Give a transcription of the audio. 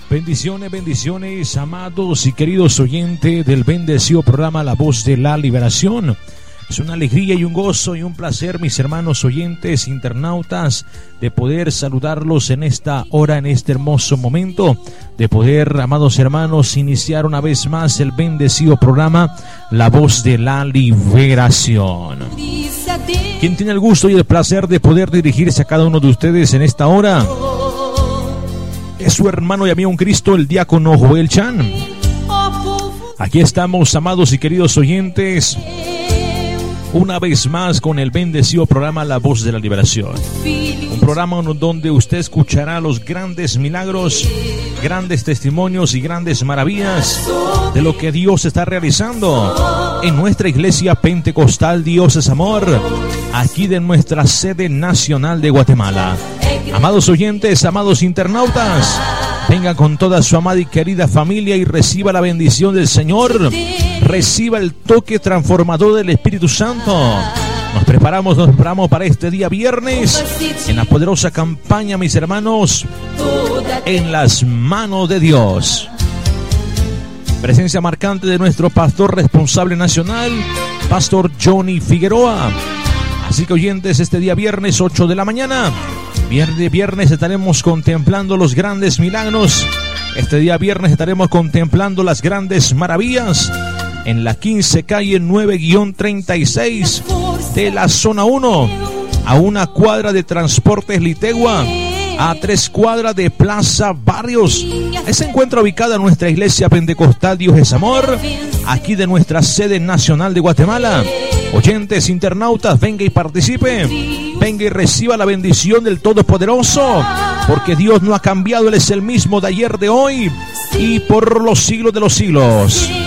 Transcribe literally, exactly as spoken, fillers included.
Bendiciones, bendiciones, amados y queridos oyentes del bendecido programa La Voz de la Liberación. Es una alegría y un gozo y un placer, mis hermanos oyentes, internautas, de poder saludarlos en esta hora, en este hermoso momento, de poder, amados hermanos, iniciar una vez más el bendecido programa La Voz de la Liberación. ¿Quién tiene el gusto y el placer de poder dirigirse a cada uno de ustedes en esta hora? Es su hermano y amigo en Cristo, el diácono Joel Chan. Aquí estamos, amados y queridos oyentes, una vez más con el bendecido programa La Voz de la Liberación. Un programa donde usted escuchará los grandes milagros, grandes testimonios y grandes maravillas de lo que Dios está realizando en nuestra iglesia pentecostal Dios es Amor, aquí de nuestra sede nacional de Guatemala. Amados oyentes, amados internautas, vengan con toda su amada y querida familia y reciba la bendición del Señor. Reciba el toque transformador del Espíritu Santo. Nos preparamos, nos preparamos para este día viernes en la poderosa campaña, mis hermanos, en las manos de Dios. Presencia marcante de nuestro pastor responsable nacional, Pastor Johnny Figueroa. Así que, oyentes, este día viernes ocho de la mañana, viernes, viernes estaremos contemplando los grandes milagros. Este día viernes estaremos contemplando las grandes maravillas en la quince calle nueve treinta y seis de la zona uno, a una cuadra de Transportes Litegua, a tres cuadras de Plaza Barrios. Ahí se encuentra ubicada nuestra iglesia pentecostal Dios es Amor, aquí de nuestra sede nacional de Guatemala. Oyentes, internautas, venga y participe, venga y reciba la bendición del Todopoderoso, porque Dios no ha cambiado, Él es el mismo de ayer, de hoy y por los siglos de los siglos.